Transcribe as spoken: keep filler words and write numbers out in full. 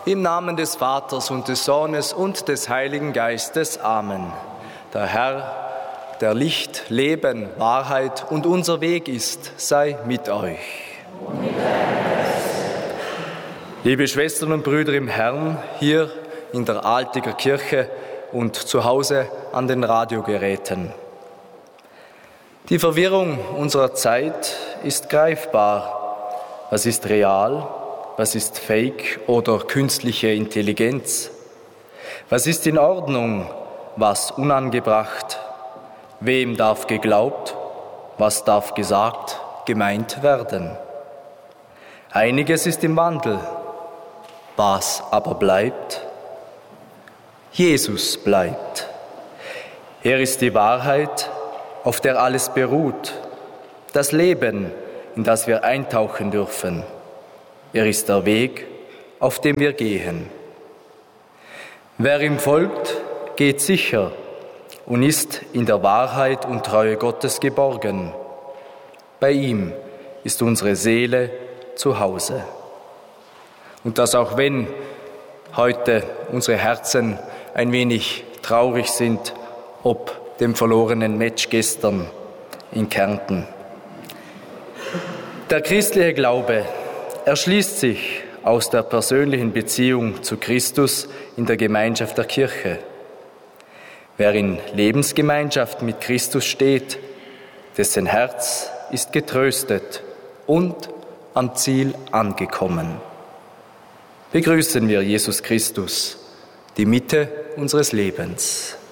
Im Namen des Vaters und des Sohnes und des Heiligen Geistes. Amen. Der Herr, der Licht, Leben, Wahrheit und unser Weg ist, sei mit euch. Und mit deinem Geist. Liebe Schwestern und Brüder im Herrn, hier in der Altiger Kirche und zu Hause an den Radiogeräten. Die Verwirrung unserer Zeit ist greifbar. Was ist real? Was ist Fake oder künstliche Intelligenz? Was ist in Ordnung? Was unangebracht? Wem darf geglaubt? Was darf gesagt, gemeint werden? Einiges ist im Wandel. Was aber bleibt? Jesus bleibt. Er ist die Wahrheit, auf der alles beruht. Das Leben, in das wir eintauchen dürfen. Er ist der Weg, auf dem wir gehen. Wer ihm folgt, geht sicher und ist in der Wahrheit und Treue Gottes geborgen. Bei ihm ist unsere Seele zu Hause. Und das auch wenn heute unsere Herzen ein wenig traurig sind, ob dem verlorenen Match gestern in Kärnten. Der christliche Glaube erschließt sich aus der persönlichen Beziehung zu Christus in der Gemeinschaft der Kirche. Wer in Lebensgemeinschaft mit Christus steht, dessen Herz ist getröstet und am Ziel angekommen. Begrüßen wir Jesus Christus, die Mitte unseres Lebens.